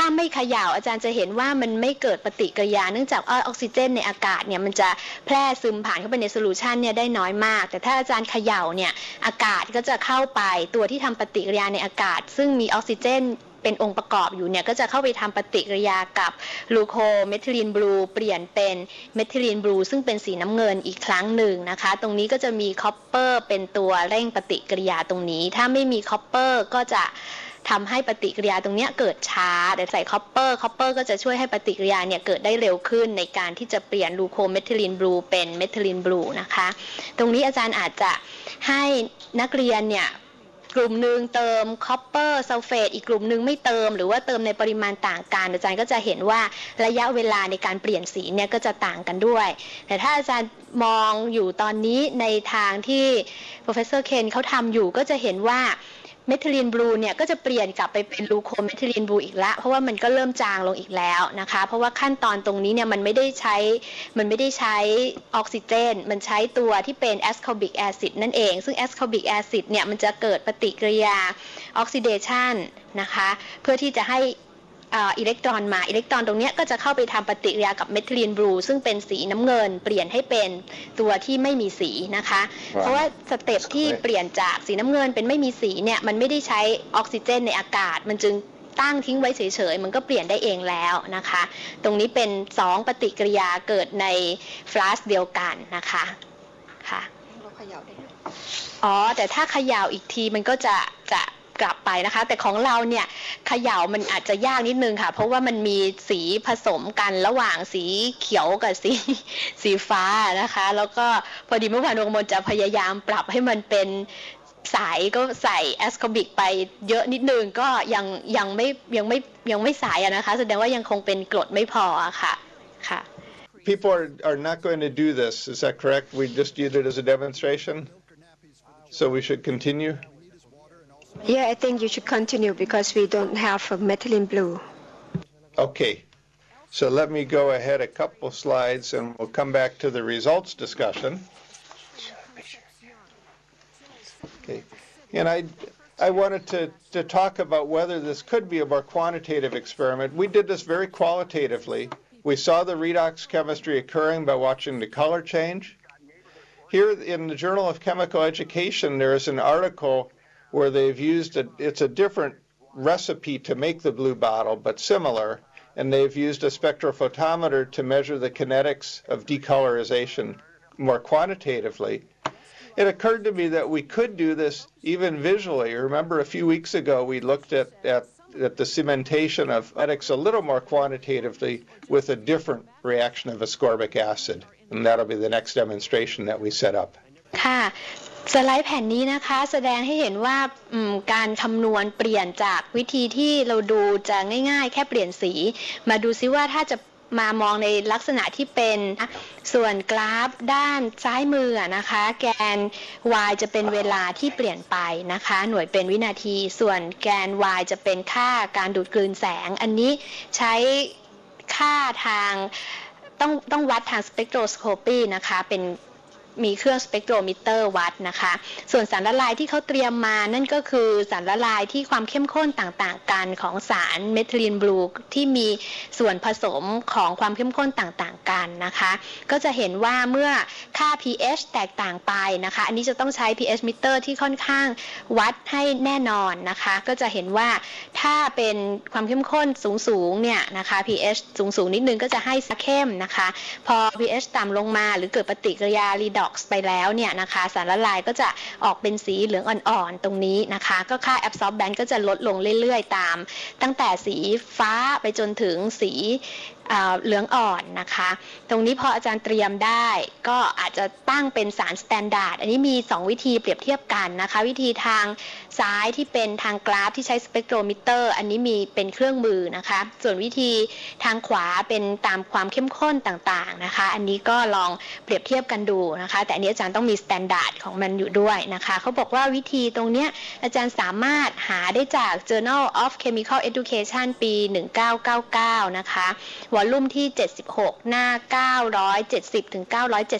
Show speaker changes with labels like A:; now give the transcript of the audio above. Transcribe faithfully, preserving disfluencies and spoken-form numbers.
A: ไม่เขย่าอาจารย์จะเห็นว่ามันไม่เกิดปฏิกิริยาเนื่องจากว่าออกซิเจนในอากาศเนี่ยมันจะแพร่ซึมผ่านเข้าไปในโซลูชันเนี่ยได้น้อยมากแต่ถ้าอาจารย์เขย่าเนี่ยอากาศก็จะเข้าไปตัวที่ทำปฏิกิริยาในอากาศซึ่งมีออกซิเจนเป็นองค์ประกอบอยู่เนี่ยก็จะเข้าไปทำปฏิกิริยากับกลูโคเมทิลีนบลูเปลี่ยนเป็นเมทิลีนบลูซึ่งเป็นสีน้ำเงินอีกครั้งหนึ่งนะคะตรงนี้ก็จะมีคอปเปอร์เป็นตัวเร่งปฏิกิริยาตรงนี้ถ้าไม่มีคอปเปอร์ก็จะทำให้ปฏิกิริยาตรงนี้เกิดช้าแต่ใส่คอปเปอร์คอปเปอร์ก็จะช่วยให้ปฏิกิริยาเนี่ยเกิดได้เร็วขึ้นในการที่จะเปลี่ยนกลูโคเมทิลีนบลูเป็นเมทิลีนบลูนะคะตรงนี้อาจารย์อาจจะให้นักเรียนเนี่ยกลุ่มหนึ่งเติมคอปเปอร์ซัลเฟตอีกกลุ่มหนึ่งไม่เติมหรือว่าเติมในปริมาณต่างกันอาจารย์ก็จะเห็นว่าระยะเวลาในการเปลี่ยนสีเนี่ยก็จะต่างกันด้วยแต่ถ้าอาจารย์มองอยู่ตอนนี้ในทางที่ Professor Ken เขาทำอยู่ก็จะเห็นว่าเมทิลีนบลูเนี่ยก็จะเปลี่ยนกลับไปเป็นกลูโคเมทิลีนบลูอีกแล้วเพราะว่ามันก็เริ่มจางลงอีกแล้วนะคะเพราะว่าขั้นตอนตรงนี้เนี่ยมันไม่ได้ใช้มันไม่ได้ใช้ออกซิเจนมันใช้ตัวที่เป็นแอสคอบิกแอซิดนั่นเองซึ่งแอสคอบิกแอซิดเนี่ยมันจะเกิดปฏิกิริยาออกซิเดชันนะคะเพื่อที่จะให้อิเล็กตรอนมาอิเล็กตรอนตรงนี้ก็จะเข้าไปทำปฏิกิริยากับเมทิลีนบลูซึ่งเป็นสีน้ำเงินเปลี่ยนให้เป็นตัวที่ไม่มีสีนะคะ wow. เพราะว่าสเต็ปที่เปลี่ยนจากสีน้ำเงินเป็นไม่มีสีเนี่ยมันไม่ได้ใช้ออกซิเจนในอากาศมันจึงตั้งทิ้งไว้เฉยๆมันก็เปลี่ยนได้เองแล้วนะคะตรงนี้เป็นสองปฏิกิริยาเกิดในฟลาสเดียวกันนะคะค่ะเราเขย่าได้อ๋อแต่ถ้าเขย่าอีกทีมันก็จะจะกลับไปนะคะแต่ของเราเนี่ยเขย่ามันอาจจะยากนิดนึงค่ะเพราะว่ามันมีสีผสมกันระหว่างสีเขียวกับสีสีฟ้านะคะแล้วก็พอดีเมื่อวานวงมนจะพยายามปรับให้มันเป็นใสก็ใส่แอสคอบิกไปเยอะนิดนึงก็ยังยังไม่ยังไม่ยังไม่ใสอะนะคะแสดงว่ายังคงเป็นกรดไม่พอค่ะค่ะ
B: People are are not going to do this. Is that correct? We just did it as a demonstration, so we should continue.Yeah,
C: I think you should continue because we don't have a methylene blue.
B: Okay, so let me go ahead a couple slides and we'll come back to the results discussion. Okay, and I, I wanted to, to talk about whether this could be a more quantitative experiment. We did this very qualitatively. We saw the redox chemistry occurring by watching the color change. Here in the Journal of Chemical Education, there is an article where they've used a, it's a different recipe to make the blue bottle, but similar, and they've used a spectrophotometer to measure the kinetics of decolorization more quantitatively. It occurred to me that we could do this even visually. Remember a few weeks ago we looked at, at, at the cementation of kinetics a little more quantitatively with a different reaction of ascorbic acid, and that'll be the next demonstration that we set up.
A: ค่ะสไลด์แผ่นนี้นะคะแสดงให้เห็นว่าการคำนวณเปลี่ยนจากวิธีที่เราดูจะง่ายๆแค่เปลี่ยนสีมาดูซิว่าถ้าจะมามองในลักษณะที่เป็นส่วนกราฟด้านซ้ายมือนะคะแกน y จะเป็นเวลาที่เปลี่ยนไปนะคะหน่วยเป็นวินาทีส่วนแกน y จะเป็นค่าการดูดกลืนแสงอันนี้ใช้ค่าทางต้องต้องวัดทางสเปกโทรสโคปีนะคะเป็นมีเครื่องสเปกโทรมิเตอร์วัดนะคะส่วนสารละลายที่เขาเตรียมมานั่นก็คือสารละลายที่ความเข้มข้นต่างๆกันของสารเมทิลีนบลูที่มีส่วนผสมของความเข้มข้นต่างๆกันนะคะก็จะเห็นว่าเมื่อค่า pH แตกต่างไปนะคะอันนี้จะต้องใช้ pH มิเตอร์ที่ค่อนข้างวัดให้แน่นอนนะคะก็จะเห็นว่าถ้าเป็นความเข้มข้นสูงๆเนี่ยนะคะ pH สูงๆนิดนึงก็จะให้เข้มนะคะพอ pH ต่ำลงมาหรือเกิดปฏิกิริยารีดอกไปแล้วเนี่ยนะคะสารละลายก็จะออกเป็นสีเหลืองอ่อนๆตรงนี้นะคะก็ค่า absorbance ก็จะลดลงเรื่อยๆตามตั้งแต่สีฟ้าไปจนถึงสีเหลืองอ่อนนะคะตรงนี้พออาจารย์เตรียมได้ก็อาจจะตั้งเป็นสารสแตนดาร์ดอันนี้มีสองวิธีเปรียบเทียบกันนะคะวิธีทางซ้ายที่เป็นทางกราฟที่ใช้สเปกโทรมิเตอร์อันนี้มีเป็นเครื่องมือนะคะส่วนวิธีทางขวาเป็นตามความเข้มข้นต่างๆนะคะอันนี้ก็ลองเปรียบเทียบกันดูนะคะแต่อันนี้อาจารย์ต้องมีสแตนดาร์ดของมันอยู่ด้วยนะคะเขาบอกว่าวิธีตรงนี้อาจารย์สามารถหาได้จาก Journal of Chemical Education ปีหนึ่งพันเก้าร้อยเก้าสิบเก้านะคะวอลลุ่มที่เจ็ดสิบหกหน้าเก้าร้อยเจ็ดสิบถึงเก้าร้อยเจ็ด